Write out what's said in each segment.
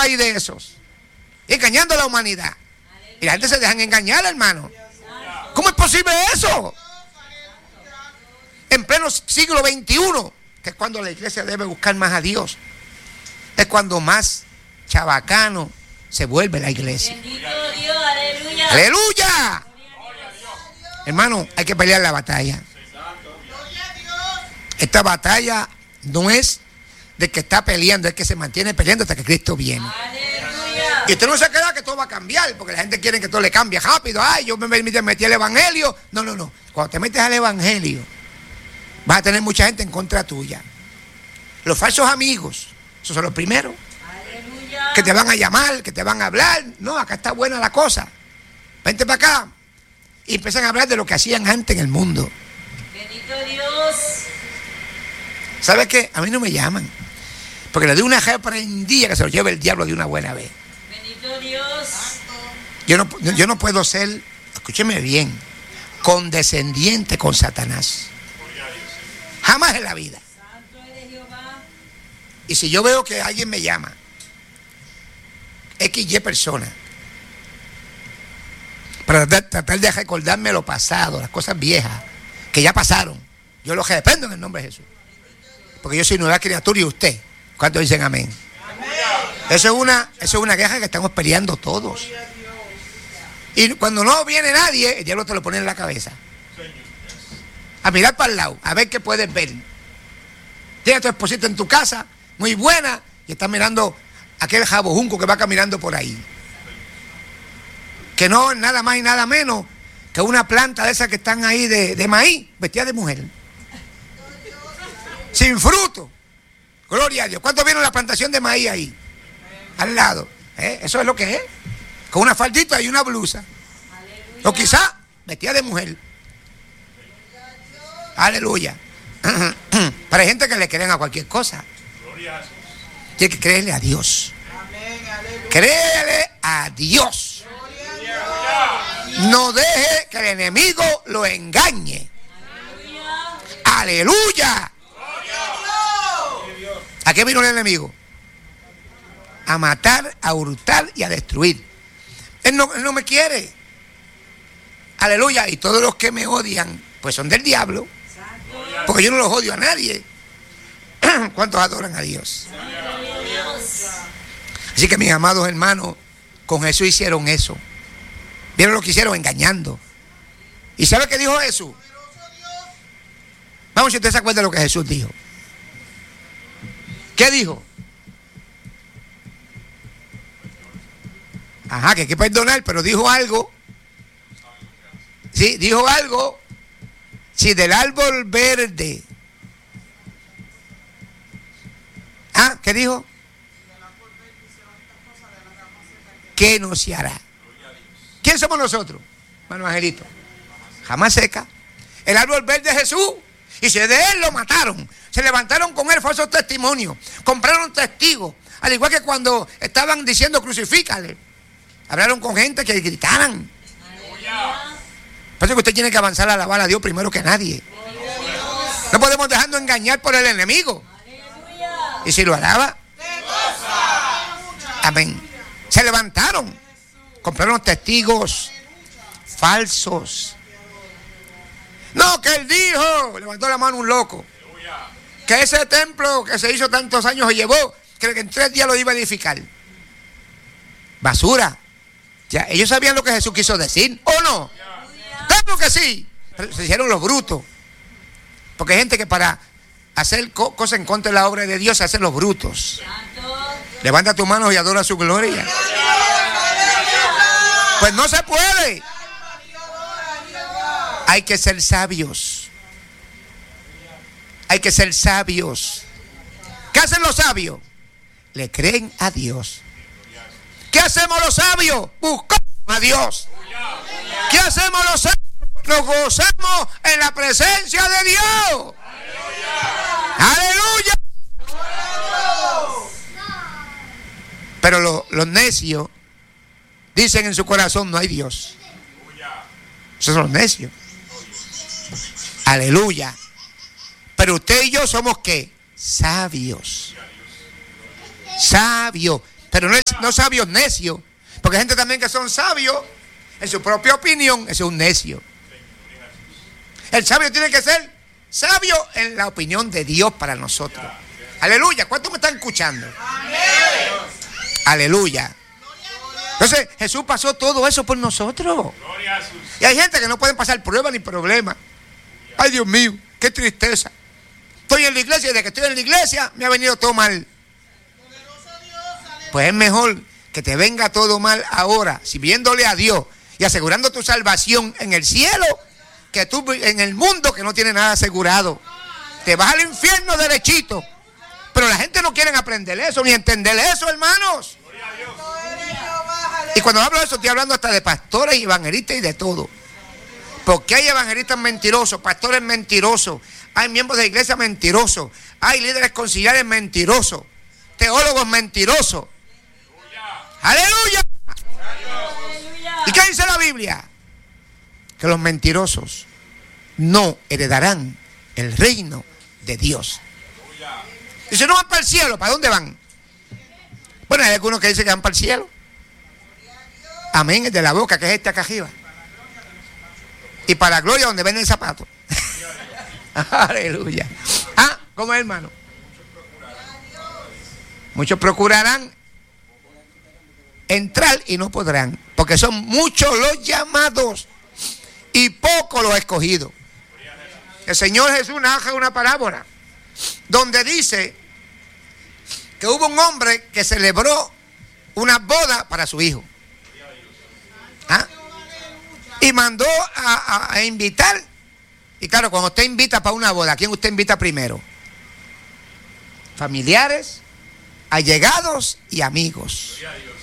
ahí de esos, engañando a la humanidad. Y la gente se dejan engañar, hermano. ¿Cómo es posible eso? En pleno siglo XXI, que es cuando la iglesia debe buscar más a Dios, es cuando más chabacano se vuelve la iglesia. Bendito Dios, aleluya. ¡Aleluya! Hermano, hay que pelear la batalla. Esta batalla no es del que está peleando, es que se mantiene peleando hasta que Cristo viene. Aleluya. Y usted no se queda que todo va a cambiar, porque la gente quiere que todo le cambie rápido. Ay, yo me metí al evangelio. No. Cuando te metes al evangelio, vas a tener mucha gente en contra tuya. Los falsos amigos, esos son los primeros. Aleluya. Que te van a llamar, que te van a hablar. No, acá está buena la cosa. Vente para acá. Y empiezan a hablar de lo que hacían antes en el mundo. Bendito Dios. ¿Sabes qué? A mí no me llaman. Porque le doy una reprendida que se lo lleve el diablo de una buena vez. Bendito Dios. Yo no puedo ser, escúcheme bien, condescendiente con Satanás. Jamás en la vida. Santo eres Jehová. Y si yo veo que alguien me llama, XY persona, para tratar de recordarme lo pasado, las cosas viejas, que ya pasaron, yo los reprendo en el nombre de Jesús. Porque yo soy nueva criatura y usted. ¿Cuántos dicen amén? Eso es una guerra que estamos peleando todos. Y cuando no viene nadie, el diablo te lo pone en la cabeza. A mirar para el lado, a ver qué puedes ver. Tienes a tu esposita en tu casa, muy buena, y estás mirando aquel jabojunco que va caminando por ahí. Que no es nada más y nada menos que una planta de esas que están ahí de maíz, vestida de mujer. Sin fruto. Gloria a Dios. ¿Cuántos vieron la plantación de maíz ahí? Al lado. Eso es lo que es. Con una faldita y una blusa. O quizá vestida de mujer. Aleluya. Pero hay gente que le creen a cualquier cosa. Tiene que creerle a Dios. Créele a Dios. No deje que el enemigo lo engañe. Aleluya. ¿A qué vino el enemigo? A matar, a hurtar y a destruir. Él no me quiere. Aleluya. Y todos los que me odian, pues son del diablo. Porque yo no los odio a nadie. ¿Cuántos adoran a Dios? Así que mis amados hermanos, con Jesús hicieron eso. ¿Vieron lo que hicieron? Engañando. ¿Y sabe qué dijo Jesús? Vamos, si usted se acuerda de lo que Jesús dijo. ¿Qué dijo? Ajá, que hay que perdonar, pero dijo algo. Sí, dijo algo. Si del árbol verde. Ah, ¿qué dijo? ¿Qué no se hará? ¿Quién somos nosotros, hermano Angelito? Jamás seca. El árbol verde es Jesús. Y si de él lo mataron, se levantaron con él falsos testimonios, compraron testigos, al igual que cuando estaban diciendo crucifícale, hablaron con gente que gritaran. Por eso que usted tiene que avanzar a alabar a Dios primero que nadie. No podemos dejarnos engañar por el enemigo. Y si lo alaba, amén. Se levantaron, compraron testigos falsos. No, que él dijo, levantó la mano un loco, que ese templo que se hizo tantos años se llevó, que en 3 días lo iba a edificar. Basura. Ya, ellos sabían lo que Jesús quiso decir, ¿o no? Claro que sí. Pero se hicieron los brutos. Porque hay gente que para hacer cosas en contra de la obra de Dios se hacen los brutos. Levanta tus manos y adora su gloria. Pues no se puede. Hay que ser sabios. Hay que ser sabios. ¿Qué hacen los sabios? Le creen a Dios. ¿Qué hacemos los sabios? Buscamos a Dios. ¿Qué hacemos los sabios? Nos gozamos en la presencia de Dios. ¡Aleluya! Pero los necios dicen en su corazón no hay Dios. Esos son los necios. Aleluya. Pero usted y yo somos ¿qué? Sabios. Sabios. Pero no sabios necios. Porque hay gente también que son sabios en su propia opinión. Ese es un necio. El sabio tiene que ser sabio en la opinión de Dios para nosotros. Aleluya. ¿Cuántos me están escuchando? Amén. Aleluya. Entonces Jesús pasó todo eso por nosotros. Y hay gente que no pueden pasar pruebas ni problemas. Ay, Dios mío, qué tristeza. Estoy en la iglesia y desde que estoy en la iglesia me ha venido todo mal. Pues es mejor que te venga todo mal ahora, sirviéndole a Dios y asegurando tu salvación en el cielo, que tú en el mundo que no tiene nada asegurado. Te vas al infierno derechito. Pero la gente no quiere aprender eso ni entender eso, hermanos. Y cuando hablo de eso, estoy hablando hasta de pastores y evangelistas y de todo. Porque hay evangelistas mentirosos, pastores mentirosos, hay miembros de iglesia mentirosos, hay líderes conciliares mentirosos, teólogos mentirosos. ¡Aleluya! ¿Y qué dice la Biblia? Que los mentirosos no heredarán el reino de Dios. Y si no van para el cielo, ¿para dónde van? Bueno, hay algunos que dicen que van para el cielo. Amén, el de la boca, que es este acá arriba. Y para la gloria donde venden zapatos. Aleluya. Ah, ¿cómo es, hermano? Muchos procurarán entrar y no podrán, porque son muchos los llamados y pocos los escogidos. El Señor Jesús narra una parábola donde dice que hubo un hombre que celebró una boda para su hijo. ¿Ah? Y mandó a invitar. Y claro, cuando usted invita para una boda, ¿a quién usted invita primero? Familiares, allegados y amigos.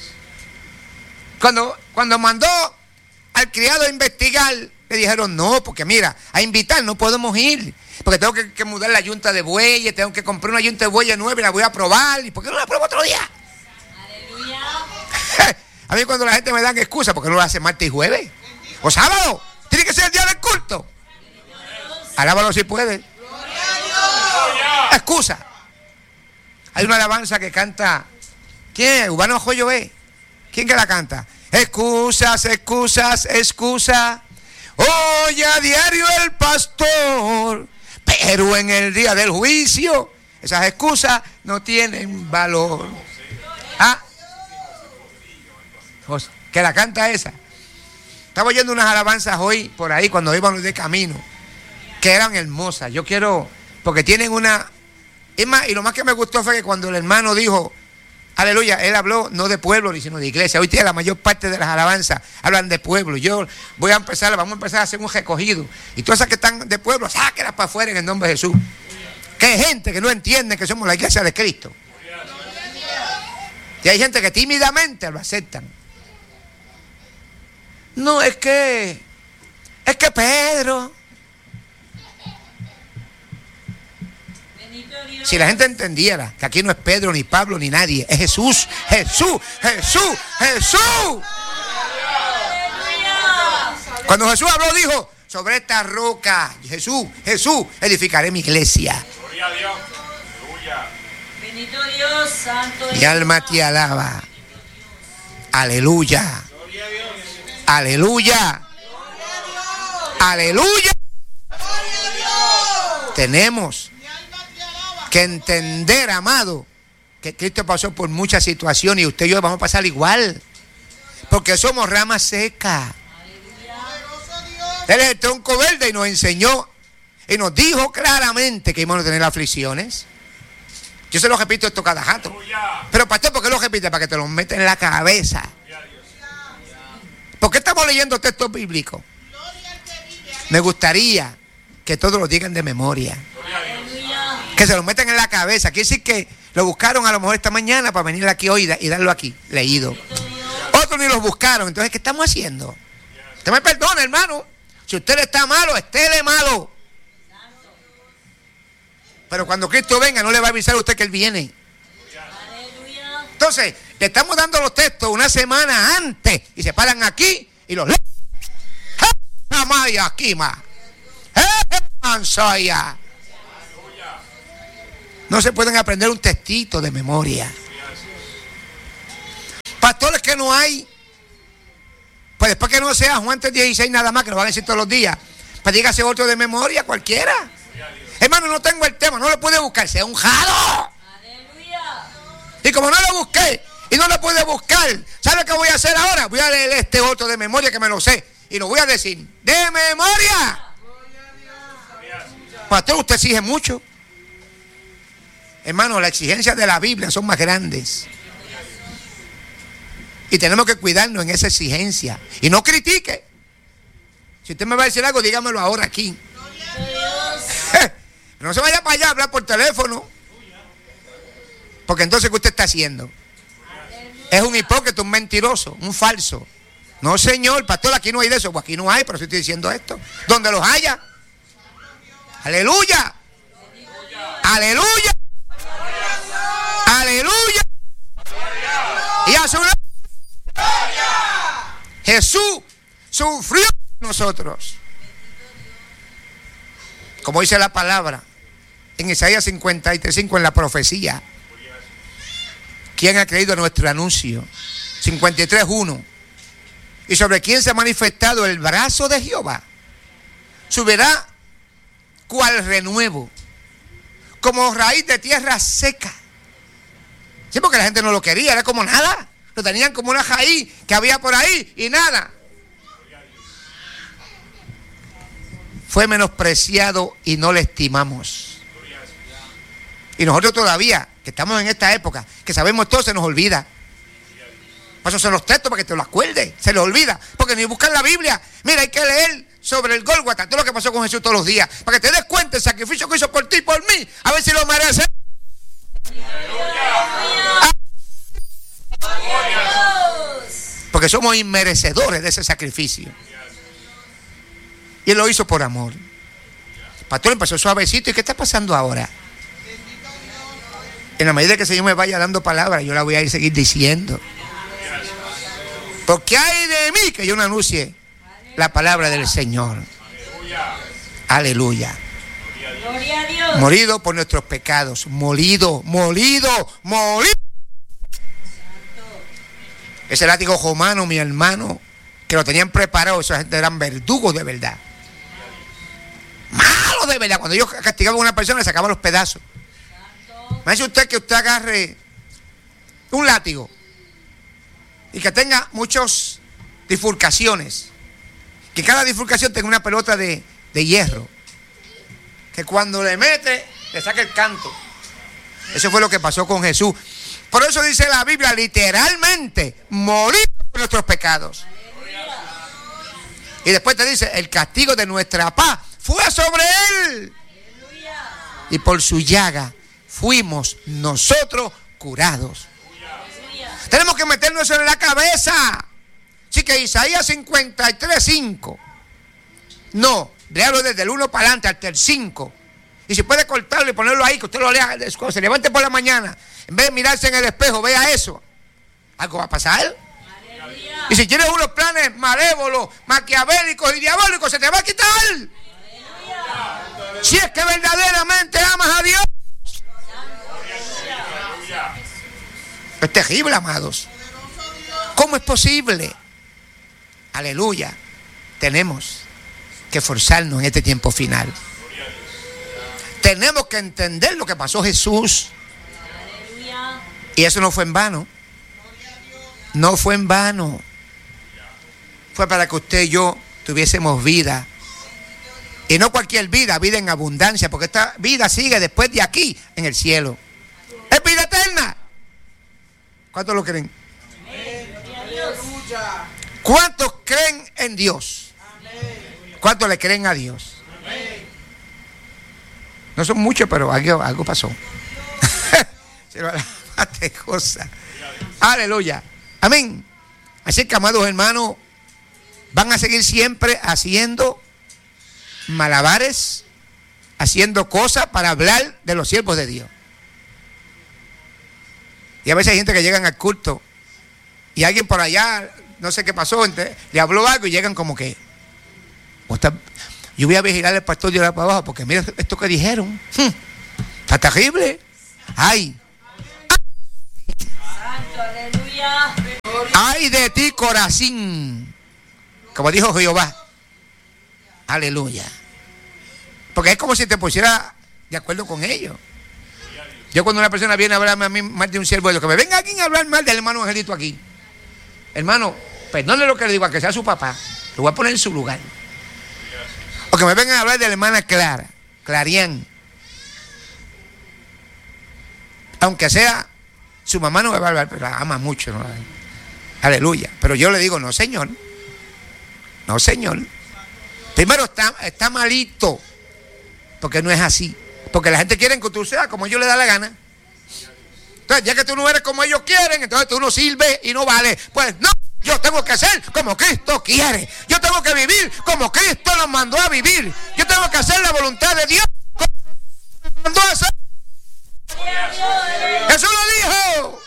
Cuando mandó al criado a investigar, le dijeron no, porque mira, a invitar no podemos ir, porque tengo que mudar la yunta de bueyes, tengo que comprar una yunta de bueyes nueva y la voy a probar. ¿Y por qué no la pruebo otro día? Aleluya. A mí cuando la gente me dan excusa, ¿por qué no lo hace martes y jueves? O sábado, tiene que ser el día del culto. Alábalo si puede. Excusa. Hay una alabanza que canta, ¿quién es? Urbano Joyo es. ¿Quién que la canta? Excusas, excusas, excusa. Oye a diario el pastor, pero en el día del juicio esas excusas no tienen valor. Ah, que la canta esa. Estaba oyendo unas alabanzas hoy por ahí cuando íbamos de camino, que eran hermosas. Yo quiero, porque tienen una... Es más, y lo más que me gustó fue que cuando el hermano dijo, aleluya, él habló no de pueblo sino de iglesia. Hoy día la mayor parte de las alabanzas hablan de pueblo. Yo vamos a empezar a hacer un recogido. Y todas esas que están de pueblo, sáquenlas para afuera en el nombre de Jesús. Que hay gente que no entiende que somos la iglesia de Cristo. Y hay gente que tímidamente lo aceptan. No, es que Pedro. Si la gente entendiera que aquí no es Pedro, ni Pablo, ni nadie, es Jesús, Jesús, Jesús, Jesús. Cuando Jesús habló, dijo, sobre esta roca, Jesús, edificaré mi iglesia. Gloria a Dios. Bendito Dios, santo. Mi alma te alaba. Aleluya. Aleluya. Aleluya. Tenemos que entender, amado, que Cristo pasó por muchas situaciones y usted y yo vamos a pasar igual, porque somos ramas secas. Él es el tronco verde y nos enseñó y nos dijo claramente que íbamos a tener aflicciones. Yo se lo repito esto cada rato. Pero pastor, ¿por qué lo repite? Para que te lo metas en la cabeza. ¿Por qué estamos leyendo textos bíblicos? Me gustaría que todos lo digan de memoria. Que se lo metan en la cabeza. Quiere decir que lo buscaron a lo mejor esta mañana para venir aquí hoy y darlo aquí, leído. Otros ni los buscaron. Entonces, ¿qué estamos haciendo? Usted me perdona, hermano. Si usted está malo, estéle malo. Pero cuando Cristo venga, no le va a avisar a usted que Él viene. Entonces, le estamos dando los textos una semana antes y se paran aquí y los leen. No se pueden aprender un textito de memoria. Pastores que no hay. Pues después que no sea Juan 3:16 nada más, que lo van a decir todos los días, pues dígase otro de memoria, cualquiera. Hermano, no tengo el tema, no lo puede buscar, sea unjado. Y como no lo busqué y no lo pude buscar, ¿sabe qué voy a hacer ahora? Voy a leer este otro de memoria que me lo sé y lo voy a decir. ¡De memoria! Pastor, usted exige mucho. Hermano, las exigencias de la Biblia son más grandes. Y tenemos que cuidarnos en esa exigencia. Y no critique. Si usted me va a decir algo, dígamelo ahora aquí. No se vaya para allá a hablar por teléfono. Porque entonces, ¿qué usted está haciendo? Es un hipócrita, un mentiroso, un falso. No, señor, pastor, aquí no hay de eso. Pues aquí no hay, pero sí estoy diciendo esto. Donde los haya. Aleluya. Aleluya. Aleluya. Y a su nombre. Jesús sufrió por nosotros. Como dice la palabra en Isaías 53:5 en la profecía. ¿Quién ha creído a nuestro anuncio? 53:1. Y sobre quién se ha manifestado el brazo de Jehová. Subirá cual renuevo, como raíz de tierra seca. Sí, porque la gente no lo quería, era como nada. Lo tenían como una raíz que había por ahí y nada. Fue menospreciado y no le estimamos. Y nosotros todavía, que estamos en esta época, que sabemos todo, se nos olvida. Por eso son los textos, para que te lo acuerdes. Se les olvida, porque ni buscan la Biblia. Mira, hay que leer sobre el Gólgota, todo lo que pasó con Jesús todos los días, para que te des cuenta del sacrificio que hizo por ti y por mí, a ver si lo merece. Porque somos inmerecedores de ese sacrificio. Y Él lo hizo por amor. El pastor empezó suavecito. ¿Y qué está pasando ahora? En la medida que el Señor me vaya dando palabras, yo la voy a ir seguir diciendo. Porque hay de mí que yo no anuncie la palabra del Señor. Aleluya. Gloria a Dios. Morido por nuestros pecados. Molido. Ese látigo romano, mi hermano, que lo tenían preparado, esa gente eran verdugos de verdad. Malos de verdad. Cuando ellos castigaban a una persona, le sacaban los pedazos. Me dice usted que usted agarre un látigo y que tenga muchas bifurcaciones. Que cada bifurcación tenga una pelota de hierro. Que cuando le mete, le saca el canto. Eso fue lo que pasó con Jesús. Por eso dice la Biblia, literalmente, morir por nuestros pecados. Y después te dice, el castigo de nuestra paz fue sobre Él. Y por su llaga fuimos nosotros curados. Tenemos que meternos eso en la cabeza. Así que Isaías 53:5. No, le hablo desde el 1 para adelante hasta el 5. Y si puede cortarlo y ponerlo ahí, que usted lo lea cuando se levante por la mañana. En vez de mirarse en el espejo, vea eso. Algo va a pasar. Aleluya. Y si tienes unos planes malévolos, maquiavélicos y diabólicos, se te va a quitar. Aleluya. Si es que verdaderamente amas a Dios. Aleluya. Es terrible, amados. ¿Cómo es posible? Aleluya. Tenemos que esforzarnos en este tiempo final. Tenemos que entender lo que pasó Jesús. Y eso no fue en vano. No fue en vano. Fue para que usted y yo tuviésemos vida. Y no cualquier vida, vida en abundancia, porque esta vida sigue después de aquí, en el cielo. Es vida eterna. ¿Cuántos lo creen? ¿Cuántos creen en Dios? ¿Cuántos le creen a Dios? No son muchos, pero algo pasó. Cosa. Aleluya. Amén. Así que, amados hermanos, van a seguir siempre haciendo malabares, haciendo cosas para hablar de los siervos de Dios. Y a veces hay gente que llegan al culto y alguien por allá, no sé qué pasó, le habló algo y llegan como que, yo voy a vigilar al pastor de allá para abajo porque mira esto que dijeron. Está terrible. Ay. Santo, aleluya. Ay de ti, Corazín. Como dijo Jehová. Aleluya. Porque es como si te pusiera de acuerdo con ellos. Yo cuando una persona viene a hablarme a mí mal de un siervo de Dios, que me venga aquí a hablar mal del hermano Angelito aquí. Hermano, perdone lo que le digo, a que sea su papá. Lo voy a poner en su lugar. O que me vengan a hablar de la hermana Clara, Clarián. Aunque sea, su mamá no me va a hablar, pero la ama mucho, ¿no? Aleluya. Pero yo le digo, no señor. No señor. Primero está malito. Porque no es así. Porque la gente quiere que tú seas como ellos les da la gana. Entonces, ya que tú no eres como ellos quieren, entonces tú no sirves y no vales. Pues no, yo tengo que ser como Cristo quiere. Yo tengo que vivir como Cristo nos mandó a vivir. Yo tengo que hacer la voluntad de Dios como nos mandó a hacer. Jesús lo dijo.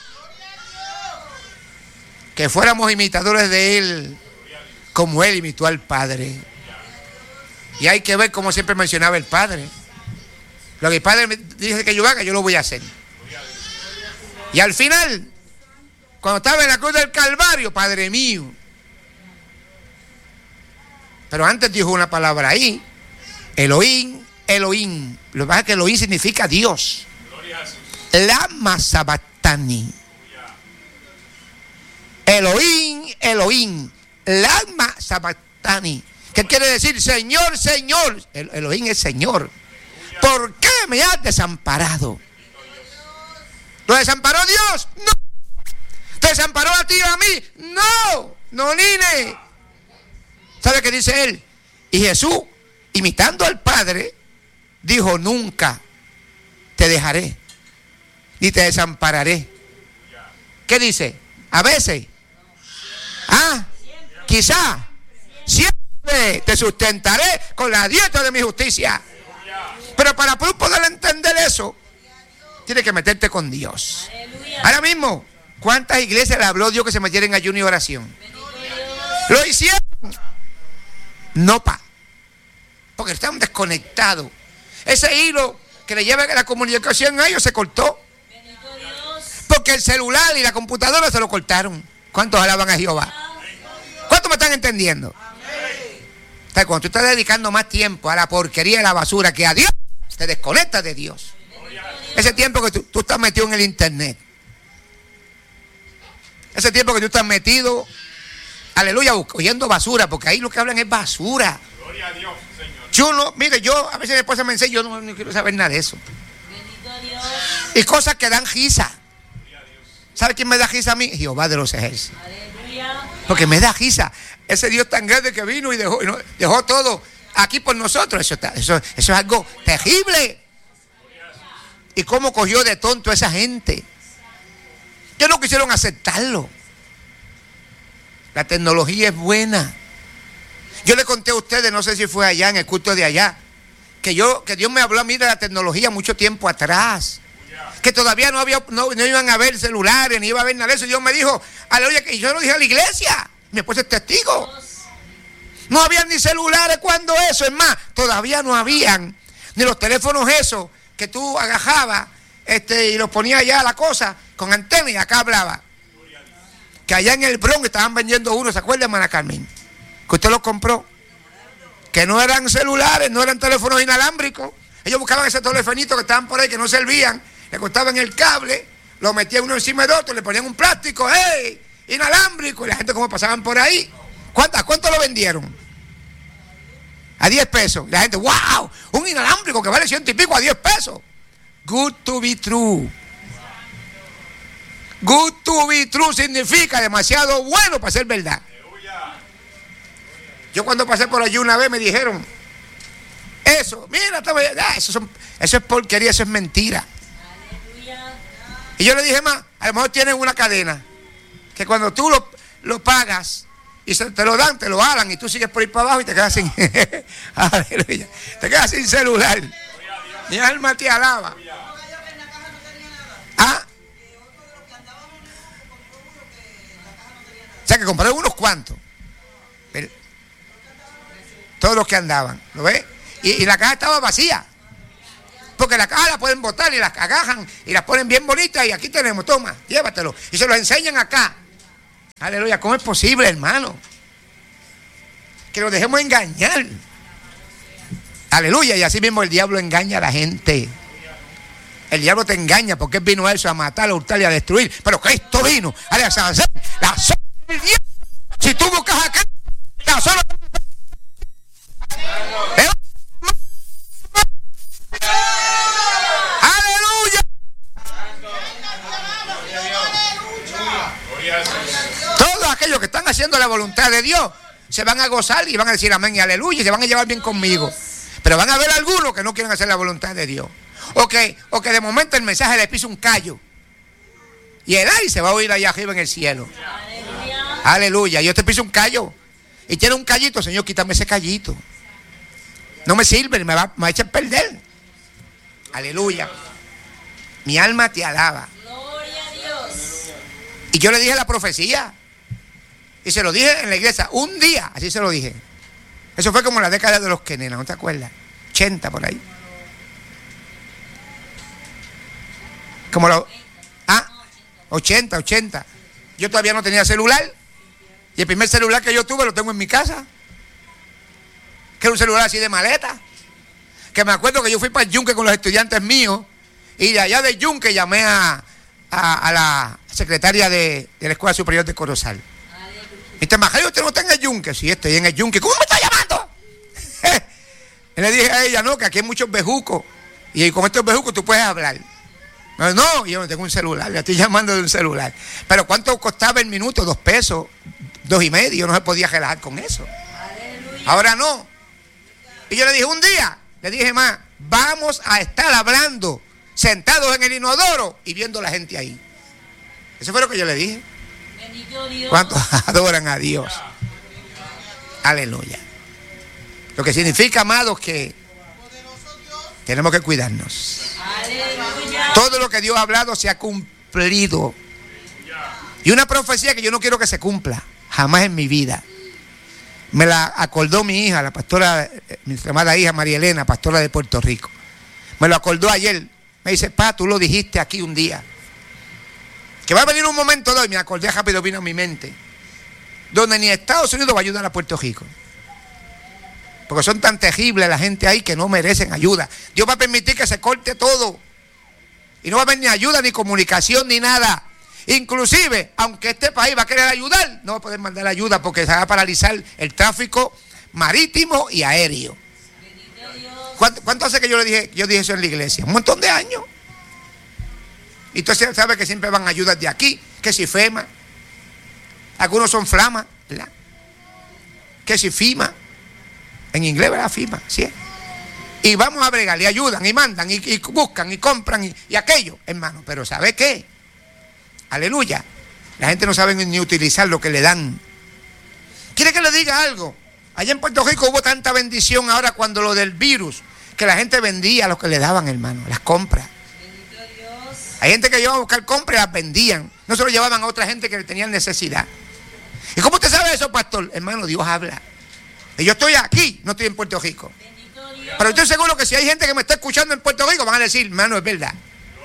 Que fuéramos imitadores de Él, como Él imitó al Padre. Y hay que ver como siempre mencionaba el Padre. Lo que el Padre me dice que yo haga, yo lo voy a hacer. Y al final, cuando estaba en la cruz del Calvario, Padre mío. Pero antes dijo una palabra ahí. Elohim, Elohim. Lo que pasa es que Elohim significa Dios. Lama Sabatani. Elohim, Elohim. Lama Sabatani. ¿Qué quiere decir? Señor, Señor. Elohim es Señor. ¿Por qué me has desamparado? ¿Lo desamparó Dios? No. ¿Te desamparó a ti o a mí? No. No, Nine. ¿Sabe qué dice él? Y Jesús, imitando al Padre, dijo, nunca te dejaré, ni te desampararé. ¿Qué dice? A veces. Quizá. Siempre te sustentaré con la dieta de mi justicia. Pero para poder entender eso, tienes que meterte con Dios. Ahora mismo, ¿cuántas iglesias le habló Dios que se metieran en ayuno y oración? Lo hicieron. No, porque están desconectados. Ese hilo que le lleva la comunicación a ellos se cortó. Porque el celular y la computadora se lo cortaron. ¿Cuántos alaban a Jehová? ¿Cuántos me están entendiendo? O sea, cuando tú estás dedicando más tiempo a la porquería y a la basura que a Dios, te desconectas de Dios. Ese tiempo que tú estás metido en el internet. Ese tiempo que tú estás metido, aleluya, oyendo basura, porque ahí lo que hablan es basura. Gloria a Dios, Señor. Yo no, mire, yo a veces mi esposa me enseña, yo no quiero saber nada de eso. Y cosas que dan risa. ¿Sabe quién me da risa a mí? Jehová de los ejércitos. Porque me da risa. Ese Dios tan grande que vino y dejó todo aquí por nosotros. Eso es algo terrible. ¿Y cómo cogió de tonto a esa gente? Que no quisieron aceptarlo. La tecnología es buena. Yo le conté a ustedes, no sé si fue allá en el culto de allá, que Dios me habló a mí de la tecnología mucho tiempo atrás. Que todavía no iban a haber celulares, ni iba a haber nada de eso. Y Dios me dijo, aleluya, que yo lo dije a la iglesia. Mi esposa es testigo. No habían ni celulares cuando eso. Es más, todavía no habían ni los teléfonos esos que tú agajabas y los ponías allá la cosa con antena y acá hablaba. Que allá en el Bronx estaban vendiendo uno, ¿se acuerda, hermana Carmen? Que usted los compró. Que no eran celulares, no eran teléfonos inalámbricos. Ellos buscaban ese telefonito que estaban por ahí que no servían. Le cortaban el cable, lo metían uno encima de otro, le ponían un plástico, ¡hey! Inalámbrico. Y la gente como pasaban por ahí. ¿Cuánto lo vendieron? A 10 pesos. La gente, ¡wow! Un inalámbrico que vale 100 y pico a 10 pesos. Good to be true. Good to be true significa demasiado bueno para ser verdad. Yo cuando pasé por allí una vez me dijeron, eso, mira, eso es porquería, eso es mentira. Y yo le dije más, a lo mejor tienen una cadena que cuando tú lo pagas y te lo dan, te lo jalan y tú sigues por ir para abajo y te quedas sin aleluya, te quedas sin celular. Mi alma te alaba. O sea que compraron unos cuantos. Todos los que andaban, ¿lo ves? Y la caja estaba vacía. Porque la caja la pueden botar y las agajan y las ponen bien bonitas y aquí tenemos, toma, llévatelo. Y se los enseñan acá. Aleluya. ¿Cómo es posible, hermano? Que nos dejemos engañar. Aleluya. Y así mismo el diablo engaña a la gente. El diablo te engaña porque él vino a eso, a matar, a hurtar y a destruir. Pero Cristo vino a deshacer la sola del diablo. Si tú buscas acá, la sola. ¡Aleluya! Todos aquellos que están haciendo la voluntad de Dios se van a gozar y van a decir amén y aleluya y se van a llevar bien conmigo. Pero van a haber algunos que no quieren hacer la voluntad de Dio. O que de momento el mensaje le pisa un callo. Y el ay se va a oír allá arriba en el cielo. Aleluya. Yo te piso un callo. Y tiene un callito, Señor, quítame ese callito. No me sirve, me va a echar a perder. Aleluya. Mi alma te alaba. Gloria a Dios. Y yo le dije la profecía. Y se lo dije en la iglesia. Un día, así se lo dije. Eso fue como en la década de los Kenenas, ¿no te acuerdas? 80 por ahí. Como los... 80. Yo todavía no tenía celular. Y el primer celular que yo tuve lo tengo en mi casa. Que era un celular así de maleta. Que me acuerdo que yo fui para el Yunque con los estudiantes míos. Y de allá del Yunque llamé a la secretaria de la Escuela Superior de Corozal. Y te imaginas, ¿usted no está en el Yunque? Sí, estoy en el Yunque. ¿Cómo me está llamando? Y le dije a ella, no, que aquí hay muchos bejucos. Y con estos bejucos tú puedes hablar. No, yo no tengo un celular, le estoy llamando de un celular. Pero ¿cuánto costaba el minuto? 2 pesos, 2.50, no se podía relajar con eso. Aleluya. Ahora no. Y yo le dije un día, le dije más, vamos a estar hablando, sentados en el inodoro y viendo a la gente ahí. Eso fue lo que yo le dije. Bendito Dios. ¿Cuántos adoran a Dios? Aleluya. Lo que significa, amados, que tenemos que cuidarnos. Aleluya. Todo lo que Dios ha hablado se ha cumplido. Y una profecía que yo no quiero que se cumpla jamás en mi vida. Me la acordó mi hija, la pastora, mi amada hija María Elena, pastora de Puerto Rico. Me lo acordó ayer. Me dice, pa, tú lo dijiste aquí un día. Que va a venir un momento de hoy, me acordé rápido, vino a mi mente. Donde ni Estados Unidos va a ayudar a Puerto Rico. Porque son tan terribles la gente ahí que no merecen ayuda. Dios va a permitir que se corte todo. Y no va a haber ni ayuda, ni comunicación, ni nada. Inclusive, aunque este país va a querer ayudar, no va a poder mandar ayuda porque se va a paralizar el tráfico marítimo y aéreo. ¿Cuánto hace que yo dije eso en la iglesia? Un montón de años. Y entonces sabe que siempre van ayudas de aquí, que si FEMA, algunos son FLAMA, ¿verdad? Que si FIMA, en inglés, ¿verdad? FIMA, ¿sí? Y vamos a bregar, y ayudan, y mandan, y buscan, y compran, y aquello, hermano. Pero ¿sabe qué? Aleluya. La gente no sabe ni utilizar lo que le dan. ¿Quiere que le diga algo? Allá en Puerto Rico hubo tanta bendición ahora cuando lo del virus, que la gente vendía lo que le daban, hermano, las compras. Hay gente que iba a buscar compras y las vendían. No se lo llevaban a otra gente que tenían necesidad. ¿Y cómo usted sabe eso, pastor? Hermano, Dios habla. Y yo estoy aquí, no estoy en Puerto Rico. Pero estoy seguro que si hay gente que me está escuchando en Puerto Rico, van a decir, hermano, es verdad.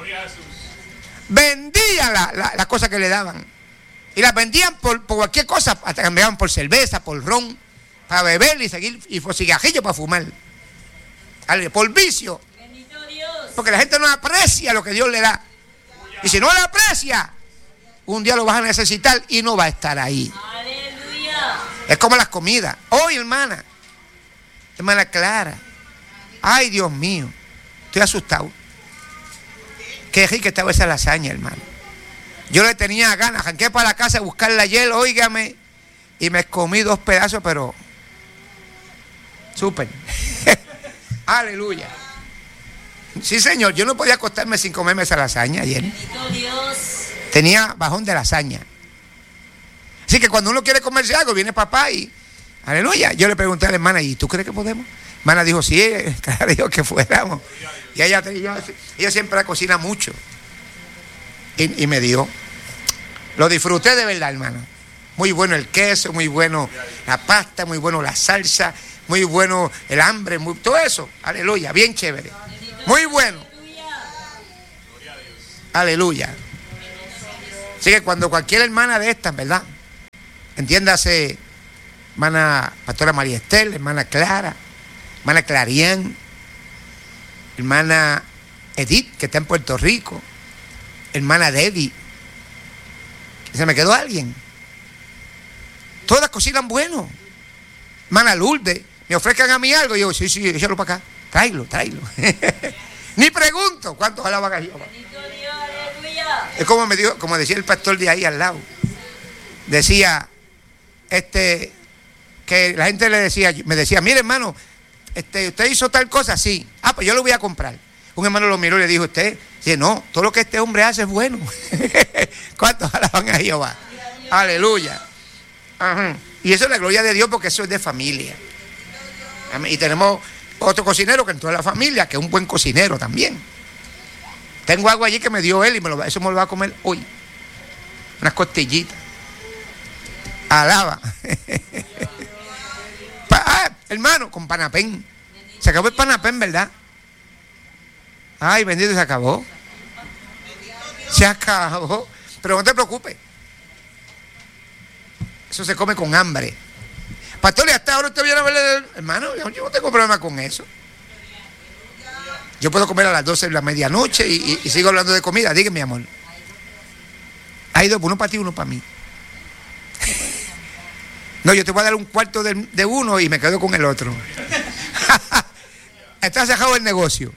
Vendían las cosas que le daban. Y las vendían por cualquier cosa. Hasta cambiaban por cerveza, por ron, para beber y seguir, y por cigarrillo para fumar. Por vicio. Porque la gente no aprecia lo que Dios le da. Y si no la aprecia, un día lo vas a necesitar y no va a estar ahí. Aleluya. Es como las comidas. Hoy, hermana Clara, ay, Dios mío, estoy asustado. Qué rica estaba esa lasaña, hermano. Yo le tenía ganas, arranqué para la casa a buscarla ayer, óigame, y me comí 2 pedazos, pero súper. Aleluya. Sí, señor, yo no podía acostarme sin comerme esa lasaña ayer. Dios. Tenía bajón de lasaña. Así que cuando uno quiere comerse algo, viene papá y, aleluya. Yo le pregunté a la hermana, ¿y tú crees que podemos? La hermana dijo, sí, claro, dijo que fuéramos. Y ella siempre la cocina mucho. Y me dio. Lo disfruté de verdad, hermano. Muy bueno el queso, muy bueno la pasta, muy bueno la salsa, muy bueno el hambre, todo eso. Aleluya, bien chévere. Muy bueno. Aleluya. Así que cuando cualquier hermana de estas, ¿verdad? entiéndase, hermana Pastora María Estel, hermana Clara, hermana Clarián, hermana Edith, que está en Puerto Rico, hermana Debbie. ¿Se me quedó alguien? Todas cocinan bueno. Hermana Lourdes, me ofrezcan a mí algo. Y yo, sí, échalo para acá. Tráelo. Ni pregunto cuántos alaban a Jehová. Es como me dijo, como decía el pastor de ahí al lado. Decía, que la gente me decía, mire hermano, ¿usted hizo tal cosa? Sí. Pues yo lo voy a comprar. Un hermano lo miró y le dijo, usted, dice, no, todo lo que este hombre hace es bueno. ¿Cuántos alaban a Jehová? Aleluya. Ajá. Y eso es la gloria de Dios, porque eso es de familia. Amén. Y tenemos otro cocinero que entró en la familia, que es un buen cocinero también. Tengo algo allí que me dio él y eso me lo va a comer hoy. Unas costillitas. Alaba. Hermano, con panapén. Se acabó el panapén, ¿verdad? Ay, bendito, se acabó. Se acabó. Pero no te preocupes. Eso se come con hambre. Pastor, y hasta ahora usted viene a verle, hermano, yo no tengo problema con eso. Yo puedo comer a las 12 de la medianoche y sigo hablando de comida. Dígame, mi amor. Hay dos, uno para ti y uno para mí. No, yo te voy a dar un cuarto de uno y me quedo con el otro. Está cerrado el negocio.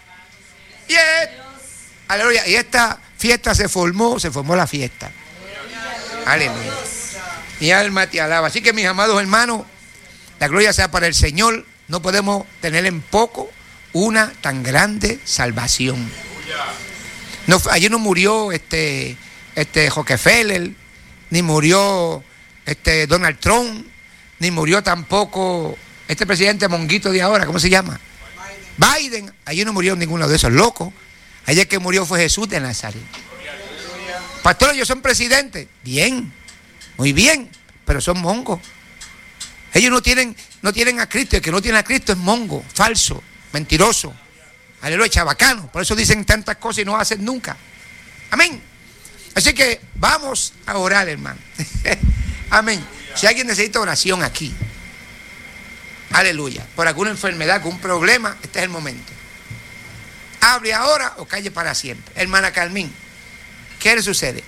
Aleluya. Y esta fiesta se formó la fiesta. Aleluya. Mi alma te alaba. Así que, mis amados hermanos, la gloria sea para el Señor. No podemos tener en poco una tan grande salvación. Allí no murió Rockefeller, ni murió Donald Trump, ni murió tampoco este presidente monguito de ahora, ¿cómo se llama? Biden. Allí no murió ninguno de esos locos. Allí el que murió fue Jesús de Nazaret. Pastores, ellos son presidentes. Bien, muy bien, pero son mongos. Ellos no tienen a Cristo. El que no tiene a Cristo es mongo, falso, mentiroso. Aleluya, chabacano. Por eso dicen tantas cosas y no hacen nunca. Amén. Así que vamos a orar, hermano. Amén. Si alguien necesita oración aquí, aleluya, por alguna enfermedad, algún problema, este es el momento. Hable ahora o calle para siempre. Hermana Carmín, ¿qué le sucede?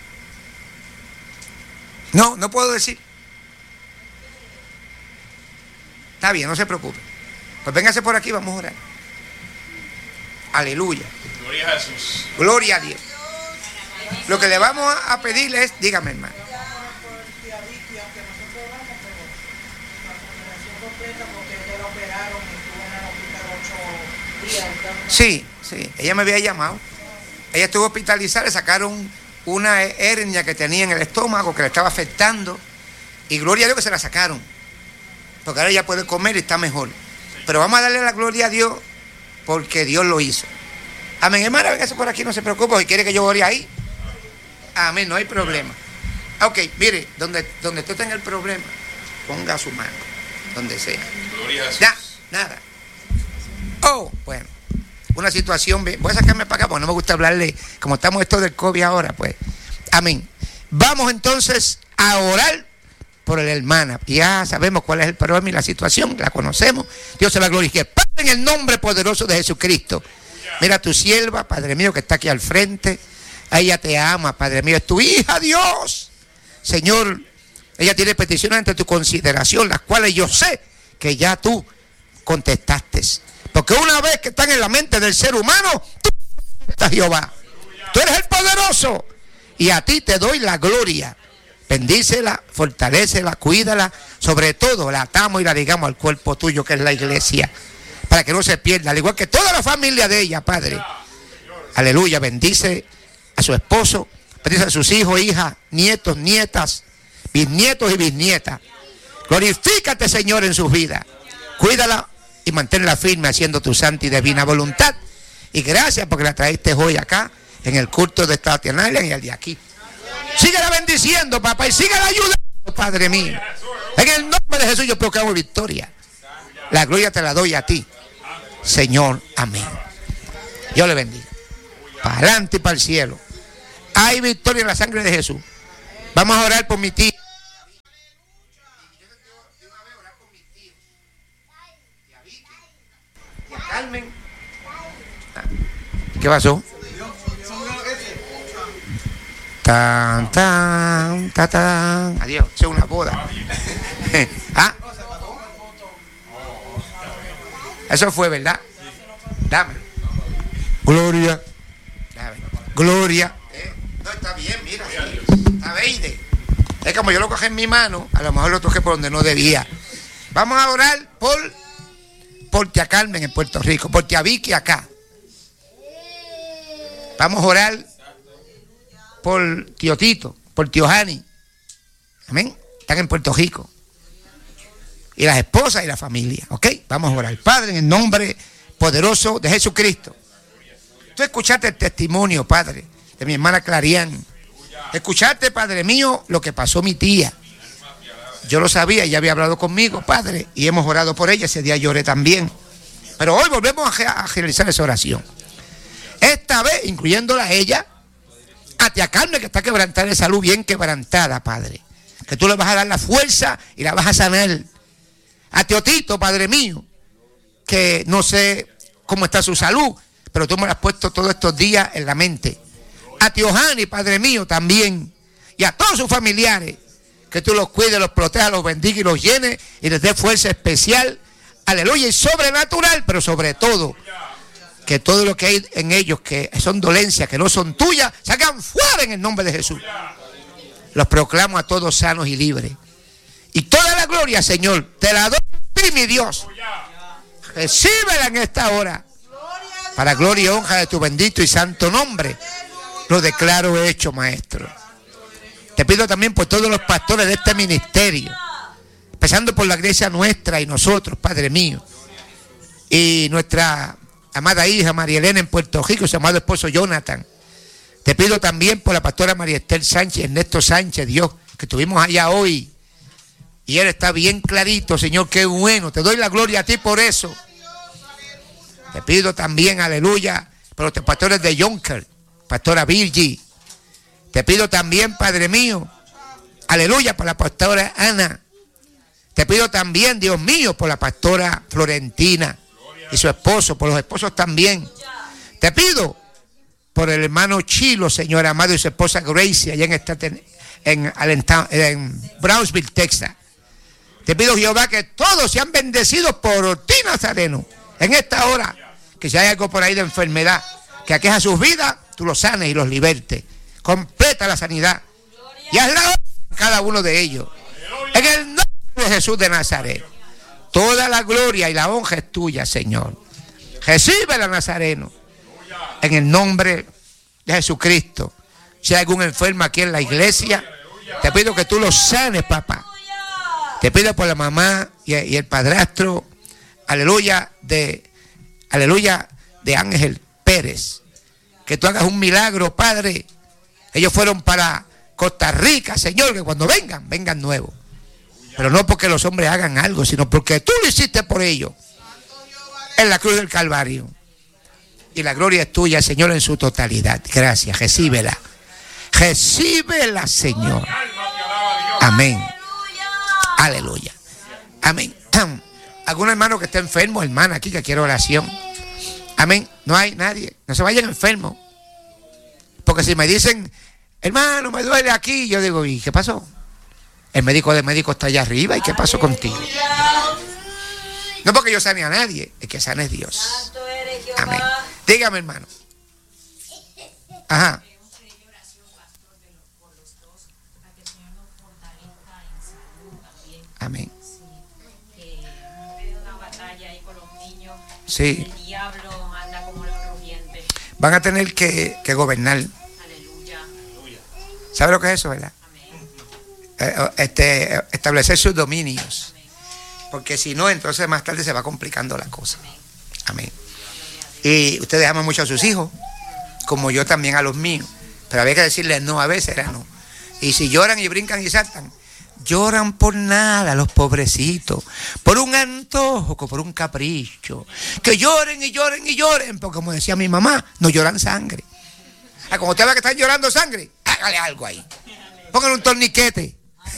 No puedo decir. Está bien, no se preocupe. Pues véngase por aquí, vamos a orar. Aleluya. Gloria a Jesús. Gloria a Dios. Lo que le vamos a pedir es, dígame, hermano. Sí, ella me había llamado. Ella estuvo hospitalizada, le sacaron una hernia que tenía en el estómago que le estaba afectando. Y gloria a Dios que se la sacaron. Porque ahora ella puede comer y está mejor. Pero vamos a darle la gloria a Dios porque Dios lo hizo. Amén, hermana, véngase por aquí, no se preocupe. Si quiere que yo ore ahí. Amén, no hay problema. Ok, mire, donde usted tenga el problema, ponga su mano, donde sea. Gloria a Jesús. Ya, nada. Bueno, una situación, voy a sacarme para acá porque no me gusta hablarle, como estamos esto del COVID ahora, pues. Amén. Vamos entonces a orar por la hermana. Ya sabemos cuál es el problema y la situación, la conocemos. Dios se la glorifique. Padre, en el nombre poderoso de Jesucristo. Mira a tu sierva, Padre mío, que está aquí al frente. Ella te ama, Padre mío, es tu hija, Dios. Señor, ella tiene peticiones ante tu consideración, las cuales yo sé que ya tú contestaste. Porque una vez que están en la mente del ser humano, tú estás Jehová. Tú eres el poderoso. Y a ti te doy la gloria. Bendícela, fortalécela, cuídala. Sobre todo la atamos y la ligamos al cuerpo tuyo, que es la iglesia. Para que no se pierda, al igual que toda la familia de ella, Padre. Aleluya, bendice a su esposo, bendice a sus hijos, hijas, nietos, nietas, bisnietos y bisnietas. Glorifícate, Señor, en sus vidas. Cuídala y manténla firme haciendo tu santa y divina voluntad. Y gracias porque la traíste hoy acá en el culto de Staten Island y el de aquí. Síguela bendiciendo, papá, y síguela ayudando, Padre mío. En el nombre de Jesús yo proclamo victoria. La gloria te la doy a ti, Señor. Amén. Dios le bendiga. Para adelante y para el cielo. Hay victoria en la sangre de Jesús. Vamos a orar por mi tía. ¿Qué pasó? Tan, tan, tan, tan. Adiós, es una boda. ¿Ah? Eso fue, ¿verdad? Dame. Gloria. Dame. Gloria. No, está bien, mira. Está verde. Es como yo lo cogí en mi mano, a lo mejor lo toqué por donde no debía. Vamos a orar por tía Carmen en Puerto Rico, por tía Vicky acá. Vamos a orar por tío Tito, por tío Jani. Amén. Están en Puerto Rico. Y las esposas y la familia. ¿Ok? Vamos a orar. Padre, en el nombre poderoso de Jesucristo. Tú escuchaste el testimonio, Padre, de mi hermana Clarián. Escuchaste, Padre mío, lo que pasó mi tía. Yo lo sabía, ella había hablado conmigo, Padre, y hemos orado por ella. Ese día lloré también. Pero hoy volvemos a realizar esa oración. Esta vez, incluyéndola a ella, a tía Carmen, que está quebrantada de salud, bien quebrantada, Padre. Que tú le vas a dar la fuerza y la vas a sanar. A tío Tito, Padre mío, que no sé cómo está su salud, pero tú me lo has puesto todos estos días en la mente. A tío Jani, Padre mío, también. Y a todos sus familiares, que tú los cuides, los protejas, los bendiga y los llenes y les dé fuerza especial, aleluya, y sobrenatural, pero sobre todo, que todo lo que hay en ellos, que son dolencias, que no son tuyas, salgan fuera en el nombre de Jesús. Los proclamo a todos sanos y libres. Y toda la gloria, Señor, te la doy a ti, mi Dios. Recíbela en esta hora. Para gloria y honra de tu bendito y santo nombre. Lo declaro hecho, Maestro. Te pido también por todos los pastores de este ministerio, empezando por la iglesia nuestra y nosotros, Padre mío, y nuestra amada hija María Elena en Puerto Rico, su amado esposo Jonathan. Te pido también por la pastora María Estel Sánchez, Ernesto Sánchez, Dios, que estuvimos allá hoy, y él está bien clarito, Señor, qué bueno. Te doy la gloria a ti por eso. Te pido también, aleluya, por los pastores de Yonker, pastora Virgi. Te pido también, Padre mío, aleluya, por la pastora Ana. Te pido también, Dios mío, por la pastora Florentina y su esposo, por los esposos también. Te pido por el hermano Chilo, Señor amado, y su esposa Gracie, allá en Brownsville, Texas. Te pido, Jehová, que todos sean bendecidos por ti, Nazareno, en esta hora. Que si hay algo por ahí de enfermedad que aqueja sus vidas, tú los sanes y los libertes. Completa la sanidad y haz la obra en cada uno de ellos. En el nombre de Jesús de Nazaret. Toda la gloria y la honra es tuya, Señor. Recíbela, Nazareno. En el nombre de Jesucristo. Si hay algún enfermo aquí en la iglesia, te pido que tú los sanes, papá. Te pido por la mamá y el padrastro, aleluya, de Ángel Pérez. Que tú hagas un milagro, Padre. Ellos fueron para Costa Rica, Señor, que cuando vengan nuevos. Pero no porque los hombres hagan algo, sino porque tú lo hiciste por ellos. En la cruz del Calvario. Y la gloria es tuya, Señor, en su totalidad. Gracias, recíbela. Recíbela, Señor. Amén. Aleluya. Amén. ¿Algún hermano que esté enfermo, hermana, aquí que quiere oración? Amén. No hay nadie. No se vayan enfermos. Porque si me dicen, hermano, me duele aquí, yo digo, ¿y qué pasó? El médico de médicos está allá arriba, ¿y qué pasó contigo? No porque yo sane a nadie, el que sane es Dios. Amén. Dígame, hermano. Ajá. Amén. Sí. El diablo anda como los rugientes. Van a tener que gobernar. Aleluya. ¿Sabe lo que es eso, verdad? Establecer sus dominios. Porque si no, entonces más tarde se va complicando la cosa. Amén. Y ustedes aman mucho a sus hijos, como yo también a los míos. Pero había que decirles no, a veces era no. Y si lloran y brincan y saltan, lloran por nada los pobrecitos, por un antojo, por un capricho. Que lloren y lloren y lloren, porque como decía mi mamá, no lloran sangre. Como usted ve que están llorando sangre, hágale algo ahí. Pónganle un torniquete.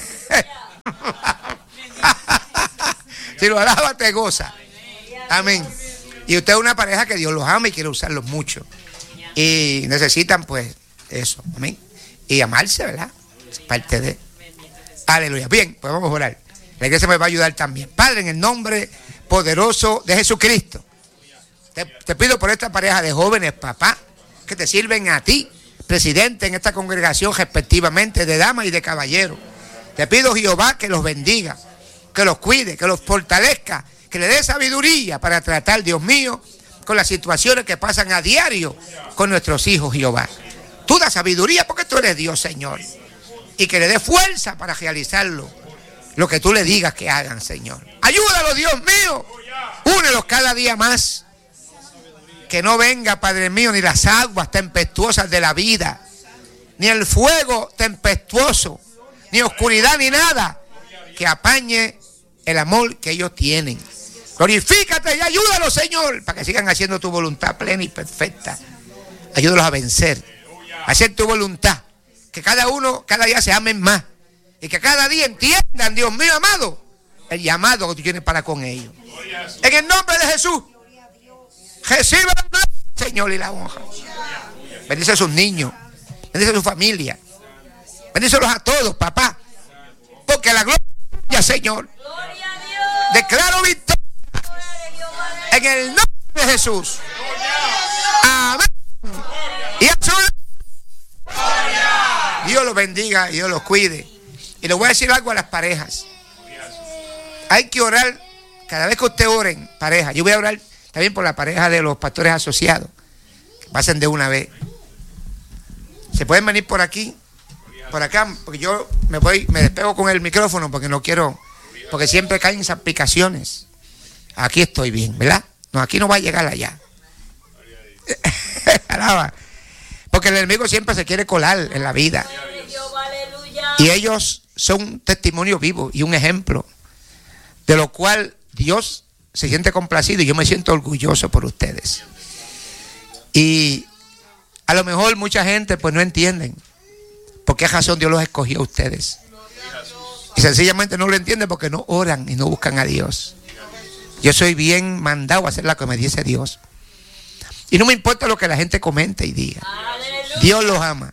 Si lo alaba, te goza. Amén. Y usted es una pareja que Dios los ama y quiere usarlos mucho. Y necesitan pues eso, amén. Y amarse, ¿verdad? Es parte de... Aleluya. Bien, pues vamos a orar. La iglesia me va a ayudar también. Padre, en el nombre poderoso de Jesucristo, te pido por esta pareja de jóvenes, papá, que te sirven a ti, presidente en esta congregación respectivamente, de damas y de caballeros. Te pido, Jehová, que los bendiga, que los cuide, que los fortalezca, que le dé sabiduría para tratar, Dios mío, con las situaciones que pasan a diario con nuestros hijos, Jehová. Tú das sabiduría porque tú eres Dios, Señor. Y que le dé fuerza para realizarlo, lo que tú le digas que hagan, Señor. Ayúdalos, Dios mío. Únelos cada día más. Que no venga, Padre mío, ni las aguas tempestuosas de la vida, ni el fuego tempestuoso, ni oscuridad, ni nada que apañe el amor que ellos tienen. Glorifícate y ayúdalos, Señor, para que sigan haciendo tu voluntad plena y perfecta. Ayúdalos a vencer, a hacer tu voluntad. Que cada uno, cada día se amen más. Y que cada día entiendan, Dios mío amado, el llamado que tú tienes para con ellos. En el nombre de Jesús, reciba la gloria, Señor, y la honra. Bendice a sus niños, bendice a su familia, bendícelos a todos, papá. Porque la gloria, Señor, declaro victoria en el nombre de Jesús. Amén. Y a su Dios los bendiga y Dios los cuide. Y les voy a decir algo a las parejas. Hay que orar cada vez que usted oren, pareja. Yo voy a orar también por la pareja de los pastores asociados. Que pasen de una vez. Se pueden venir por aquí, por acá, porque yo me despego con el micrófono porque no quiero, porque siempre caen salpicaciones. Aquí estoy bien, ¿verdad? No, aquí no va a llegar allá. Porque el enemigo siempre se quiere colar en la vida. Y ellos son un testimonio vivo y un ejemplo de lo cual Dios se siente complacido y yo me siento orgulloso por ustedes. Y a lo mejor mucha gente pues no entienden por qué razón Dios los escogió a ustedes. Y sencillamente no lo entienden porque no oran y no buscan a Dios. Yo soy bien mandado a hacer lo que me dice Dios. Y no me importa lo que la gente comente y diga. Dios los ama.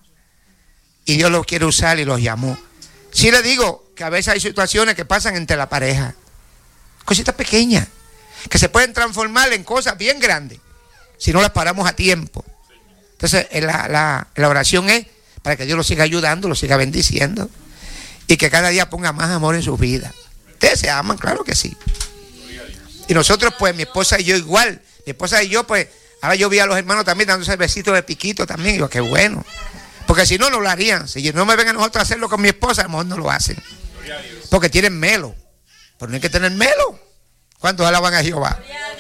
Y Dios los quiere usar y los llamó. Sí le digo que a veces hay situaciones que pasan entre la pareja. Cositas pequeñas. Que se pueden transformar en cosas bien grandes. Si no las paramos a tiempo. Entonces la oración es para que Dios los siga ayudando, los siga bendiciendo. Y que cada día ponga más amor en sus vidas. Ustedes se aman, claro que sí. Y nosotros pues, mi esposa y yo igual. Mi esposa y yo pues, ahora yo vi a los hermanos también dándose besitos de piquito también. Y digo, qué bueno. Porque si no, no lo harían. Si no me ven a nosotros a hacerlo con mi esposa, a lo mejor no lo hacen. Porque tienen melo. Pero no hay que tener melo. ¿Cuántos alaban a Jehová?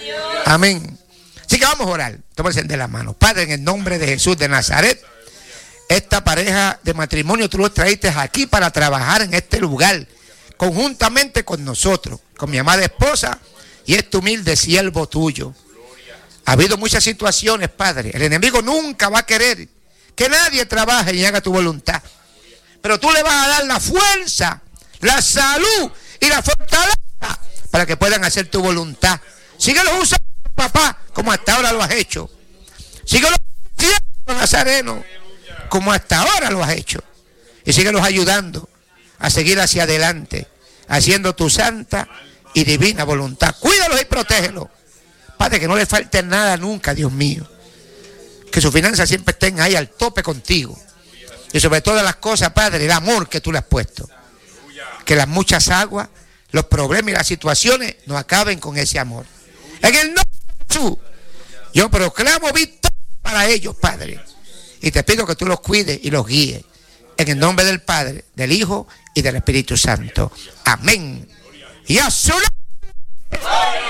Amén. Así que vamos a orar. Tómense de las manos. Padre, en el nombre de Jesús de Nazaret, esta pareja de matrimonio tú los traíste aquí para trabajar en este lugar, conjuntamente con nosotros, con mi amada esposa y este humilde siervo tuyo. Ha habido muchas situaciones, Padre. El enemigo nunca va a querer que nadie trabaje y haga tu voluntad. Pero tú le vas a dar la fuerza, la salud y la fortaleza para que puedan hacer tu voluntad. Síguelos usando, papá, como hasta ahora lo has hecho. Síguelos usando, Nazareno, como hasta ahora lo has hecho. Y síguelos ayudando a seguir hacia adelante, haciendo tu santa y divina voluntad. Cuídalos y protégelos. Padre, que no le falte nada nunca, Dios mío. Que sus finanzas siempre estén ahí al tope contigo. Y sobre todas las cosas, Padre, el amor que tú le has puesto. Que las muchas aguas, los problemas y las situaciones no acaben con ese amor. En el nombre de Jesús, yo proclamo victoria para ellos, Padre. Y te pido que tú los cuides y los guíes. En el nombre del Padre, del Hijo y del Espíritu Santo. Amén. Y a su nombre.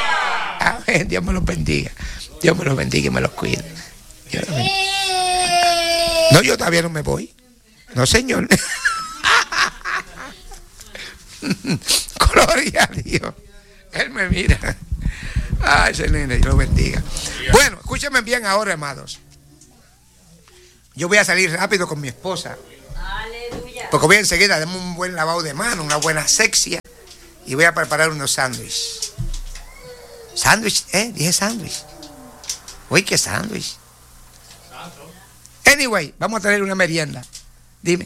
Amén. Dios me los bendiga. Dios me los bendiga y me los cuide. No, yo todavía no me voy. No, Señor. Gloria a Dios. Él me mira. Ay, Señor, Dios lo bendiga. Bueno, escúchenme bien ahora, amados. Yo voy a salir rápido con mi esposa. Porque voy enseguida a darme un buen lavado de mano, una buena asepsia. Y voy a preparar unos sándwiches. ¿Sándwich? Dije sándwich. Uy, ¿qué sándwich? Anyway, vamos a traer una merienda. Dime.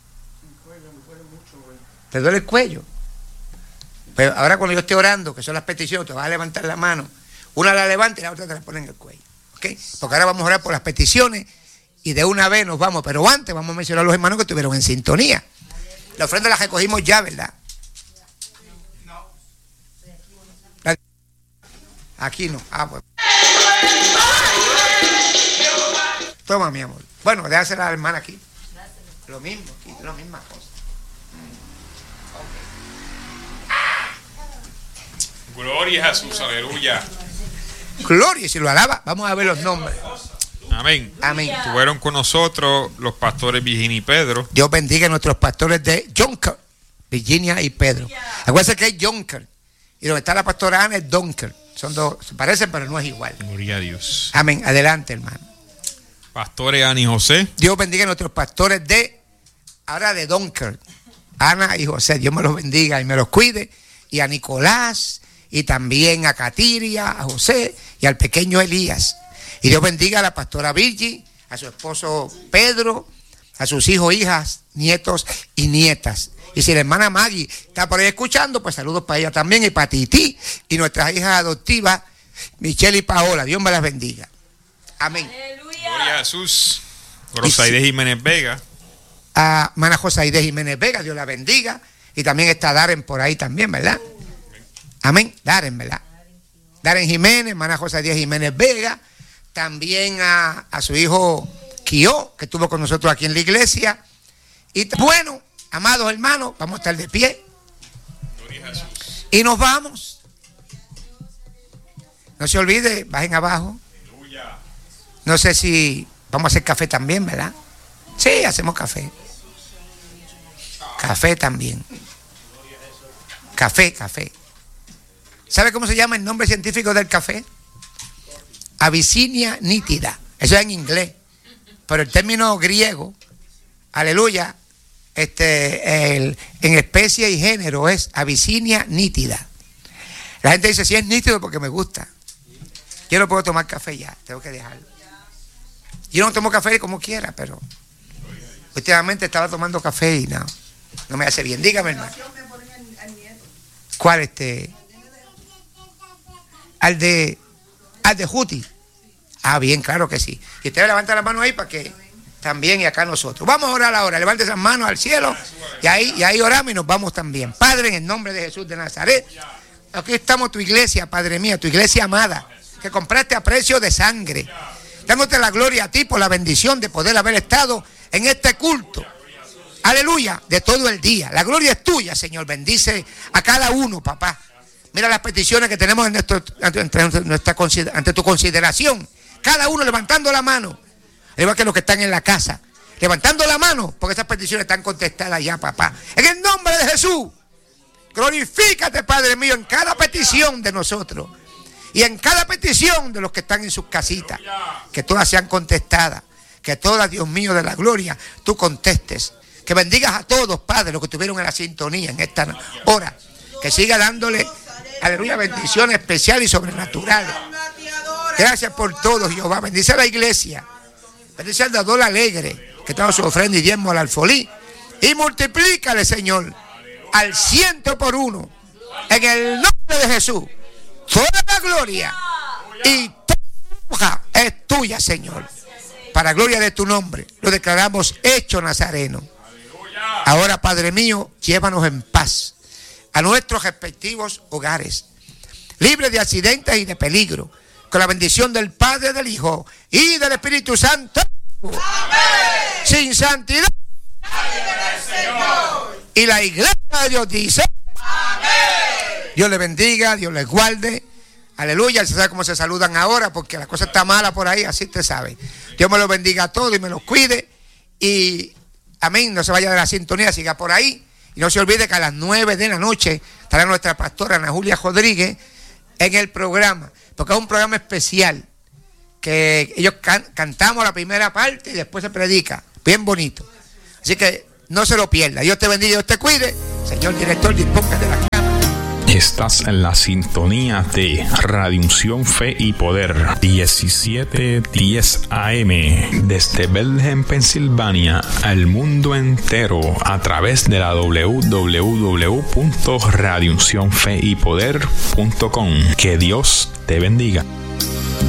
¿Te duele el cuello? Pero ahora cuando yo esté orando, que son las peticiones, te vas a levantar la mano. Una la levanta y la otra te la pone en el cuello. ¿Ok? Porque ahora vamos a orar por las peticiones y de una vez nos vamos. Pero antes vamos a mencionar a los hermanos que estuvieron en sintonía. La ofrenda la recogimos ya, ¿verdad? Aquí no. Pues. Toma, mi amor. Bueno, déjasela a la hermana aquí. Lo mismo, aquí, la misma cosa. Gloria a Jesús, aleluya. Gloria, si lo alaba, vamos a ver los nombres. Amén. Amén. Estuvieron con nosotros los pastores Virginia y Pedro. Dios bendiga a nuestros pastores de Jonker, Virginia y Pedro. Acuérdense que es Jonker. Y donde está la pastora Ana es Donker. Son dos, se parecen, pero no es igual. Gloria a Dios. Amén. Adelante, hermano. Pastores Ana y José. Dios bendiga a nuestros pastores ahora de Donker. Ana y José. Dios me los bendiga y me los cuide. Y a Nicolás, y también a Katiria, a José y al pequeño Elías. Y Dios bendiga a la pastora Virgi, a su esposo Pedro, a sus hijos, hijas, nietos y nietas. Y si la hermana Maggie está por ahí escuchando, pues saludos para ella también y para Titi y nuestras hijas adoptivas, Michelle y Paola. Dios me las bendiga. Amén. Gloria a Jesús. Rosaide Jiménez Vega. A hermana Josaide Jiménez Vega, Dios la bendiga. Y también está Darren por ahí también, ¿verdad? Amén. Darren, ¿verdad? Darren Jiménez, hermana Josaide Jiménez Vega. También a su hijo Kio, que estuvo con nosotros aquí en la iglesia. Y bueno, amados hermanos, vamos a estar de pie. Y nos vamos. No se olvide, bajen abajo. No sé si vamos a hacer café también, ¿verdad? Sí, hacemos café. Café también. Café. ¿Sabe cómo se llama el nombre científico del café? Abyssinia nítida. Eso es en inglés. Pero el término griego, aleluya, en especie y género es Abyssinia nítida. La gente dice, sí, es nítido porque me gusta. Yo no puedo tomar café ya, tengo que dejarlo. Yo no tomo café como quiera, pero últimamente estaba tomando café y no me hace bien. Dígame, hermano. ¿Cuál Al de Juti. Ah, bien, claro que sí. Y usted levanta la mano ahí para que también y acá nosotros. Vamos a orar ahora. Levante esas manos al cielo y ahí oramos y nos vamos también. Padre, en el nombre de Jesús de Nazaret, aquí estamos tu iglesia, Padre mío, tu iglesia amada, que compraste a precio de sangre. Dándote la gloria a ti por la bendición de poder haber estado en este culto. Aleluya, de todo el día. La gloria es tuya, Señor. Bendice a cada uno, papá. Mira las peticiones que tenemos ante tu consideración. Cada uno levantando la mano. Igual que los que están en la casa. Levantando la mano, porque esas peticiones están contestadas ya, papá. En el nombre de Jesús. Glorifícate, Padre mío, en cada petición de nosotros. Y en cada petición de los que están en sus casitas. Que todas sean contestadas. Que todas, Dios mío, de la gloria, tú contestes. Que bendigas a todos, Padre, los que estuvieron en la sintonía en esta hora. Que siga dándole, aleluya, bendiciones especiales y sobrenaturales. Gracias por todo, Jehová. Bendice a la iglesia. Bendice al dador alegre que trajo su ofrenda y diezmo al alfolí. Y multiplícale, Señor, al 100 por 1. En el nombre de Jesús. Toda la gloria y toda es tuya, Señor. Para gloria de tu nombre, lo declaramos hecho nazareno. Ahora, Padre mío, llévanos en paz a nuestros respectivos hogares, libres de accidentes y de peligro, con la bendición del Padre, del Hijo y del Espíritu Santo. Amén. Sin santidad. Y la iglesia de Dios dice: amén. Dios les bendiga, Dios les guarde. Aleluya, se sabe cómo se saludan ahora porque la cosa está mala por ahí, así te sabe. Dios me los bendiga a todos y me los cuide. Y amén, no se vaya de la sintonía, siga por ahí. Y no se olvide que a las 9 de la noche estará nuestra pastora Ana Julia Rodríguez en el programa, porque es un programa especial que ellos cantamos la primera parte y después se predica, bien bonito. Así que no se lo pierda. Dios te bendiga, Dios te cuide. Señor director, disponga de la cámara. Estás en la sintonía de Radio Unción, Fe y Poder, 1710 AM, desde Bethlehem, Pensilvania, al mundo entero, a través de la www.radiouncionfeypoder.com. Que Dios te bendiga.